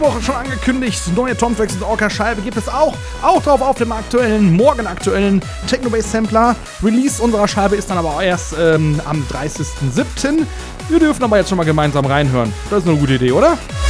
Woche schon angekündigt, neue Tomflex und Orca-Scheibe gibt es auch drauf auf dem morgen aktuellen Technobase-Sampler. Release unserer Scheibe ist dann aber auch erst am 30.07. Wir dürfen aber jetzt schon mal gemeinsam reinhören. Das ist eine gute Idee, oder?